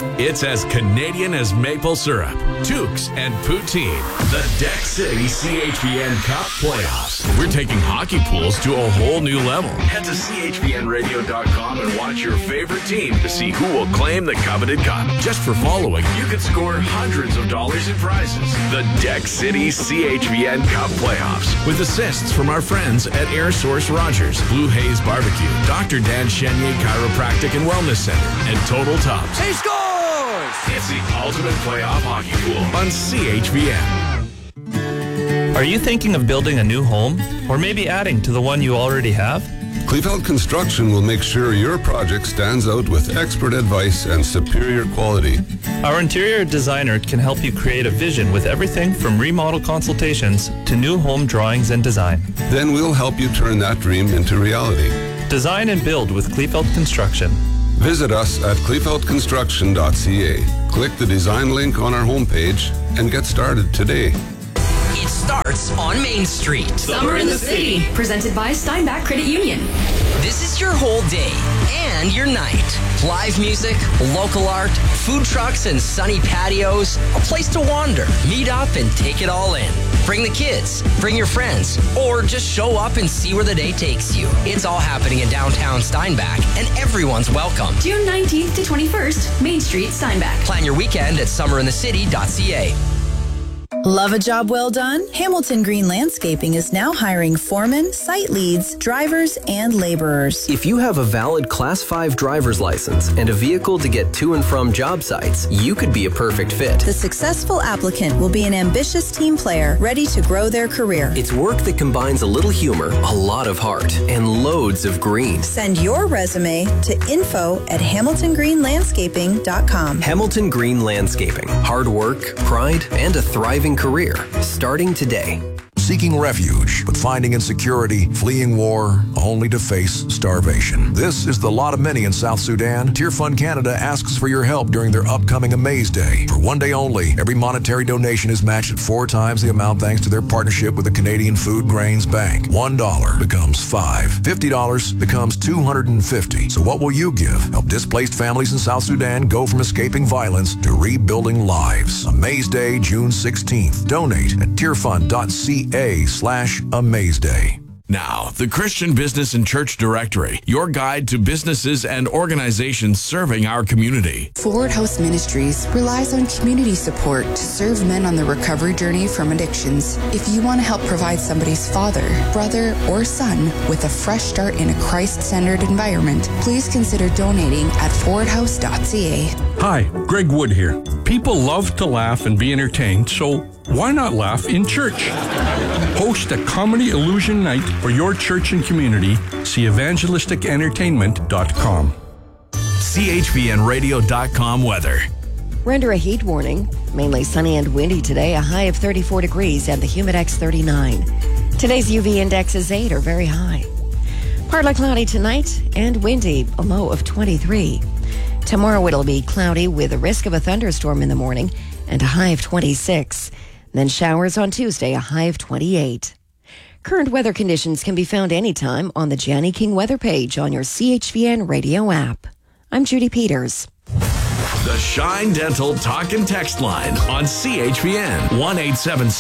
It's as Canadian as maple syrup. Tukes and poutine. The Deck City CHVN Cup Playoffs. We're taking hockey pools to a whole new level. Head to chvnradio.com and watch your favorite team to see who will claim the coveted cup. Just for following, you can score hundreds of dollars in prizes. The Deck City CHVN Cup Playoffs. With assists from our friends at Air Source Rogers, Blue Haze Barbecue, Dr. Dan Chenier Chiropractic and Wellness Center, and Total Tops. He scores! It's the ultimate playoff hockey pool on CHVN. Are you thinking of building a new home? Or maybe adding to the one you already have? Kleefeld Construction will make sure your project stands out with expert advice and superior quality. Our interior designer can help you create a vision with everything from remodel consultations to new home drawings and design. Then we'll help you turn that dream into reality. Design and build with Kleefeld Construction. Visit us at kleefeldconstruction.ca. Click the design link on our homepage and get started today. It starts on Main Street. Summer in the City, presented by Steinbach Credit Union. This is your whole day and your night. Live music, local art, food trucks and sunny patios, a place to wander, meet up and take it all in. Bring the kids, bring your friends, or just show up and see where the day takes you. It's all happening in downtown Steinbach, and everyone's welcome. June 19th to 21st, Main Street, Steinbach. Plan your weekend at summerinthecity.ca. Love a job well done? Hamilton Green Landscaping is now hiring foremen, site leads, drivers, and laborers. If you have a valid Class 5 driver's license and a vehicle to get to and from job sites, you could be a perfect fit. The successful applicant will be an ambitious team player ready to grow their career. It's work that combines a little humor, a lot of heart, and loads of green. Send your resume to info@hamiltongreenlandscaping.com. Hamilton Green Landscaping. Hard work, pride, and a thriving career. Starting today. Seeking refuge, but finding insecurity, fleeing war, only to face starvation. This is the lot of many in South Sudan. Tear Fund Canada asks for your help during their upcoming Amaze Day. For one day only, every monetary donation is matched at 4 times the amount thanks to their partnership with the Canadian Food Grains Bank. $1 becomes $5. $50 becomes $250. So what will you give? Help displaced families in South Sudan go from escaping violence to rebuilding lives. Amaze Day, June 16th. Donate at tearfund.ca/Amaze Day. Now, the Christian Business and Church Directory, your guide to businesses and organizations serving our community. Forward House Ministries relies on community support to serve men on the recovery journey from addictions. If you want to help provide somebody's father, brother, or son with a fresh start in a Christ-centered environment, please consider donating at forwardhouse.ca. Hi, Greg Wood here. People love to laugh and be entertained, so why not laugh in church? Host a comedy illusion night for your church and community. See evangelisticentertainment.com. CHVNradio.com weather. We're under a heat warning. Mainly sunny and windy today, a high of 34 degrees and the Humidex 39. Today's UV index is 8 or very high. Partly cloudy tonight and windy, a low of 23. Tomorrow it'll be cloudy with a risk of a thunderstorm in the morning and a high of 26. Then showers on Tuesday, a high of 28. Current weather conditions can be found anytime on the Janny King weather page on your CHVN radio app. I'm Judy Peters. The Shine Dental Talk and Text line on CHVN 1-877